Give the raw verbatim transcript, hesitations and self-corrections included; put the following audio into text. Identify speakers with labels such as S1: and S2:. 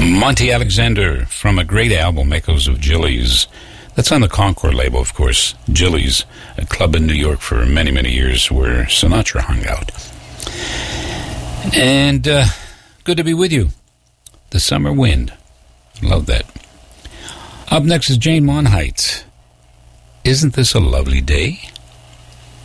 S1: Monty Alexander from a great album, Echoes of Jilly's. That's on the Concord label, of course. Jilly's, a club in New York for many, many years where Sinatra hung out. And uh, good to be with you. The Summer Wind. Love that. Up next is Jane Monheit. Isn't This a Lovely Day?